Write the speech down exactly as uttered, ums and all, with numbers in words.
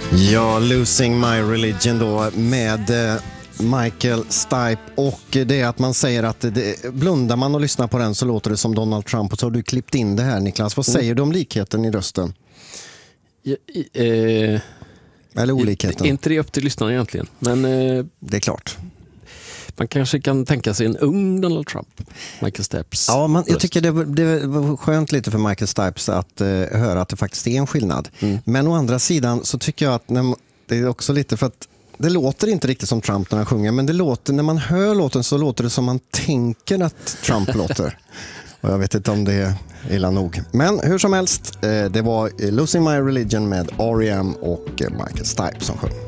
Ja, Losing My Religion då med eh, Michael Stipe, och det är att man säger att det, blundar man och lyssnar på den så låter det som Donald Trump, och så har du klippt in det här, Niklas. Vad säger mm. du om likheten i rösten? Ja, eh, Eller olikheten? Inte det upp till lyssnarna egentligen, men eh, det är klart. Man kanske kan tänka sig en ung Donald Trump, Michael Stipes. Ja, man, jag tycker det var, det var skönt lite för Michael Stipes att uh, höra att det faktiskt är en skillnad. Mm. Men å andra sidan så tycker jag att när man, det är också lite för att det låter inte riktigt som Trump när han sjunger, men det låter, när man hör låten så låter det som man tänker att Trump låter. Och jag vet inte om det är illa nog. Men hur som helst, uh, det var Losing My Religion med R E M och uh, Michael Stipe som sjöng.